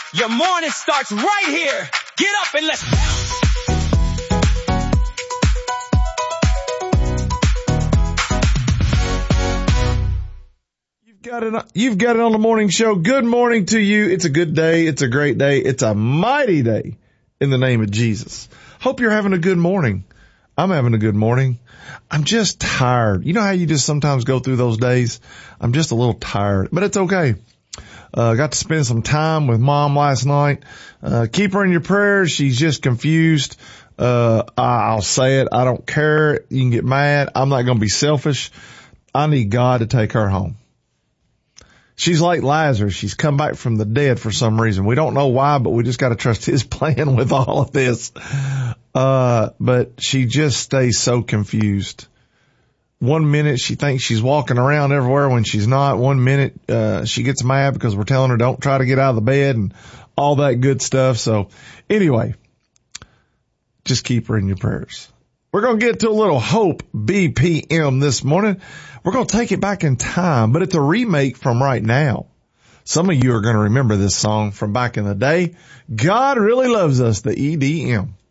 Your morning starts right here. Get up and let's bounce. You've got it on the morning show. Good morning to you. It's a good day. It's a great day. It's a mighty day in the name of Jesus. Hope you're having a good morning. I'm having a good morning. I'm just tired. You know how you just sometimes go through those days? I'm just a little tired, but it's okay. Got to spend some time with Mom last night. Keep her in your prayers. She's just confused. I'll say it. I don't care. You can get mad. I'm not going to be selfish. I need God to take her home. She's like Lazarus. She's come back from the dead for some reason. We don't know why, but we just got to trust his plan with all of this. But she just stays so confused. 1 minute she thinks she's walking around everywhere when she's not. 1 minute, she gets mad because we're telling her don't try to get out of the bed and all that good stuff. So anyway, just keep her in your prayers. We're going to get to a little Hope BPM this morning. We're going to take it back in time, but it's a remake from right now. Some of you are going to remember this song from back in the day. God Really Loves Us, the EDM.